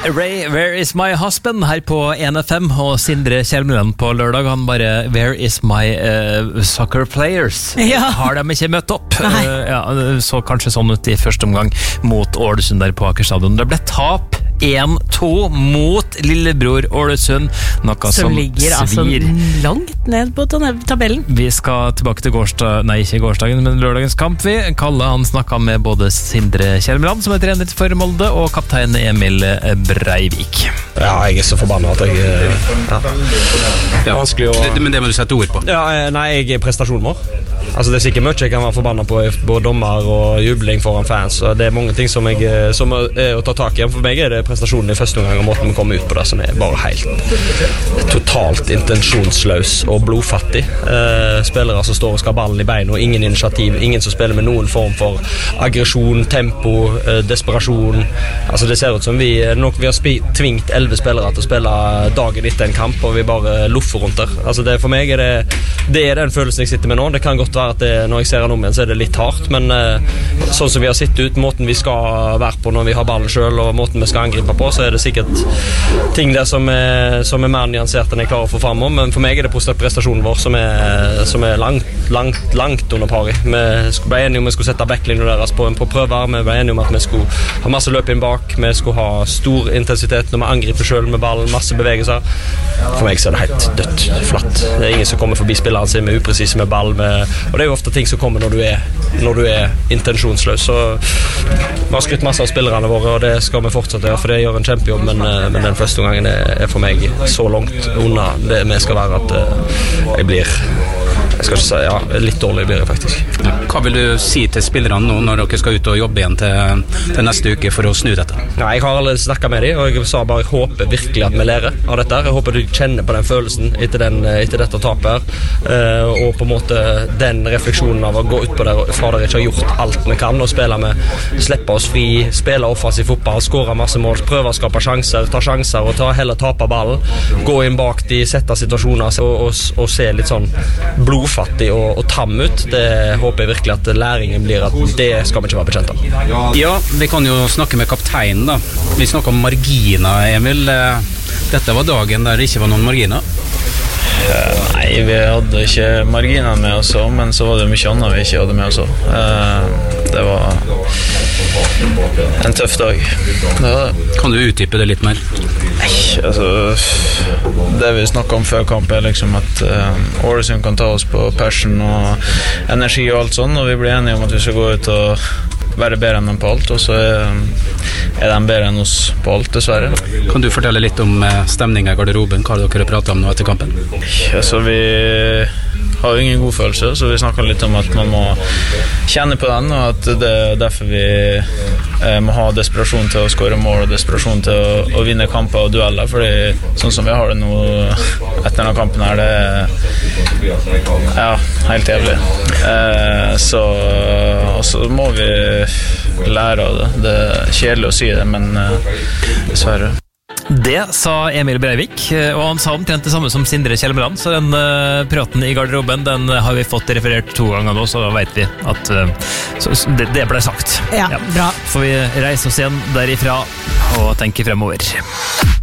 Ray, Where is my husband? Her på 1FM, og Sindre Kjelmeland på lørdag, han bare Where is my soccer players? Ja. Har de ikke møtt opp? Så kanskje sånn ut i første omgang mot Ålesund der på Akerstadion. Det ble tap 1-2 mot lillebror Ålesund, noe som ligger svir. Langt ned på tabellen. Vi skal tilbake til ikke gårsdagen, men lørdagens kamp. Kalle han snakket med både Sindre Kjelmeland, som er trener for Molde, og kaptein Emil Breivik. Ja, jeg er så forbannet at jeg vanskelig å... Men det må du sette ord på. Ja, nei, jeg er prestasjonen vår. Altså, det er sikkert mye jeg kan være forbannet på, både dommer og jubling foran fans, og det er mange ting som er å ta tak i. For meg er det prestasjonen i første omgang og måten vi kommer ut på det som er bare helt totalt intensjonsløs og blodfattig. Spillere som står og skal ha ballen i beina, og ingen initiativ, ingen som spiller med noen form for aggresjon, tempo, desperasjon. Altså, det ser ut som vi har tvingt 11 spillere til å spille dagen etter en kamp, og vi bare luffer rundt der. Altså, for meg er det er den følelsen jeg sitter med nå. Det kan godt være at når jeg ser han om igjen, så er det litt hardt, men sånn som vi har sett ut, måten vi skal være på når vi har ballen selv, og måten vi skal angripe på, så er det sikkert ting der som er mer nyansert enn jeg klarer å få frem om, men for meg er det prestasjonen vår som er langt under pari. Vi ble enige om vi skulle sette backlinjen deres på prøver, vi ble enige om at vi skulle ha masse løp inn bak, vi skulle ha stor intensitet når vi angriper selv med ballen, masse bevegelser. For meg så er det helt dødt, flatt. Det er ingen som kommer forbi spilleren sin med upresise med ball, og det er jo ofte ting som kommer når du er intensjonsløs. Så vi har skrytt masse av spillerne våre, og det skal vi fortsette gjøre, for det gjør en kjempejobb, men den første gangen er for meg så langt unna det vi skal være at jeg skal ikke si, litt dårlig blir det faktisk. Hva vil du si til spillerne nå når dere skal ut og jobbe igjen til neste uke for å snu dette? Nei, jeg har allerede snakket med dem, og jeg sa bare jeg håper virkelig at vi lærer av dette. Jeg håper du kjenner på den følelsen etter dette tapet her, og på en måte den refleksjonen av å gå ut på der fra dere ikke har gjort alt vi kan, og spille med, slippe oss fri, spille offensiv fotball, skåre masse mål, prøve å skape sjanser, ta sjanser og heller tape ballen, gå inn bak de, sette situasjoner og se litt sånn blodfattig og tam ut. Det håper jeg virkelig at læringen blir at det skal vi ikke være bekjent av. Ja, vi kan jo snakke med kapteinen da. Vi snakker om marginer, Emil. Dette var dagen der det ikke var noen marginer. Nei, vi hadde ikke marginer med oss, men så var det mye annet vi ikke hadde med oss. Det var en tøff dag. Kan du utdype det litt mer? Nei, altså det vi snakket om før kamp er liksom at Ålesund kan ta oss på passion og energi og alt sånn, og vi blir enige om at vi skal gå ut og være bedre enn dem på alt, og så er de bedre enn oss på alt, dessverre. Kan du fortelle litt om stemningen i garderoben? Hva har dere pratet om nå etter kampen? Altså, vi har jo ingen god følelse, så vi snakket litt om at man må kjenne på den, og at det er derfor vi må ha desperasjon til å skåre mål og desperasjon til å vinne kamper og dueller, fordi sånn som vi har det nå etter denne kampen her, det er helt jævlig. Så må vi lære av det. Det er kjedelig å si det, men dessverre. Det sa Emil Breivik, og han sa omtrent det samme som Sindre Kjelmeland, så den praten i garderoben, den har vi fått referert 2 ganger nå, så da vet vi at det ble sagt. Ja, bra. Får vi reise oss igjen derifra og tenke fremover.